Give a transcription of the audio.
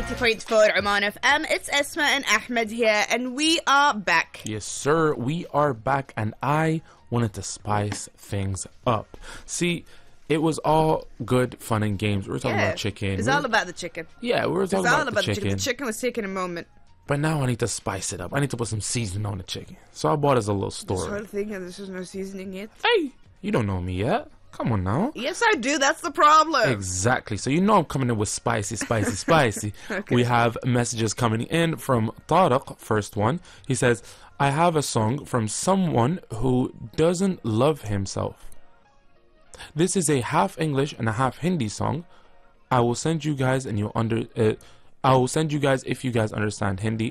90.4 Oman FM. It's Esma and Ahmed here, and we are back. Yes, sir. We are back, and I wanted to spice things up. See, it was all good fun and games. We were talking about chicken. It's all about the chicken. Yeah, we were talking about the chicken. The chicken was taking a moment. But now I need to spice it up. I need to put some seasoning on the chicken. So I bought us a little This story. whole thing, and there's no seasoning yet. Hey, you don't know me yet. Come on now. Yes, I do. That's the problem. Exactly. So you know I'm coming in with spicy. Okay. We have messages coming in from Tariq, first one. He says, I have a song from someone who doesn't love himself. This is a half English and a half Hindi song. I will send you guys and I will send you guys if you guys understand Hindi.